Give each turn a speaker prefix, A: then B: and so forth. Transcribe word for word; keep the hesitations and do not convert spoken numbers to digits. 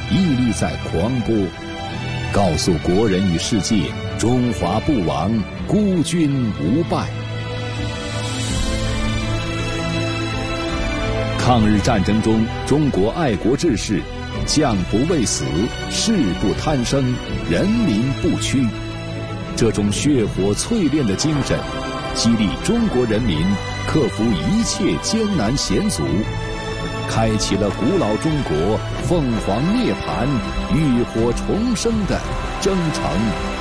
A: 屹立在狂波，告诉国人与世界，中华不亡，孤军无败。抗日战争中，中国爱国志士，将不畏死，士不贪生，人民不屈。这种血火淬炼的精神，激励中国人民克服一切艰难险阻，开启了古老中国凤凰涅槃、浴火重生的征程。